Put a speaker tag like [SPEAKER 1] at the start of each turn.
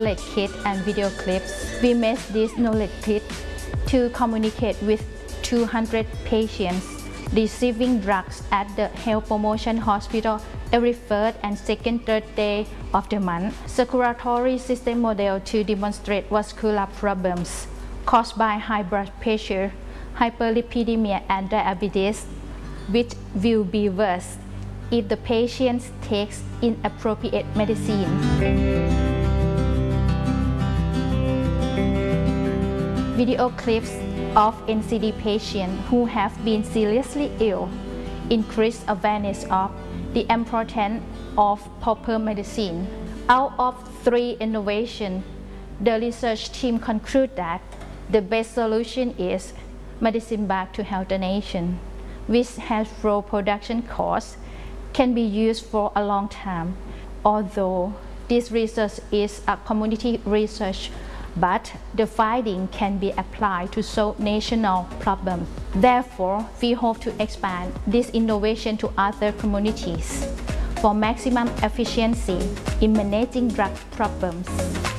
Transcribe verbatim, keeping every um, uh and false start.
[SPEAKER 1] knowledge kit and video clips. We made this knowledge kit to communicate with two hundred patients receiving drugs at the Health Promotion Hospital every first and second third day of the month. Circulatory system model to demonstrate vascular problems caused by high blood pressure, hyperlipidemia and diabetes, which will be worse if the patient takes inappropriate medicine. Video clips of N C D patients who have been seriously ill increase awareness of the importance of proper medicine. Out of three innovations, the research team concluded that the best solution is medicine back to health donation, which has low production costs, can be used for a long time. Although this research is a community research, but the finding can be applied to solve national problems. Therefore, we hope to expand this innovation to other communities for maximum efficiency in managing drug problems.